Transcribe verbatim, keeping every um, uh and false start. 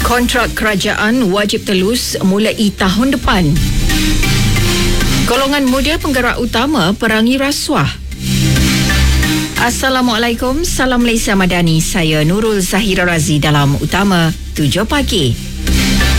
Kontrak kerajaan wajib telus mulai tahun depan. Golongan muda penggerak utama perangi rasuah. Assalamualaikum, salam Malaysia Madani. Saya Nurul Zahira Razi dalam Utama tujuh Pagi.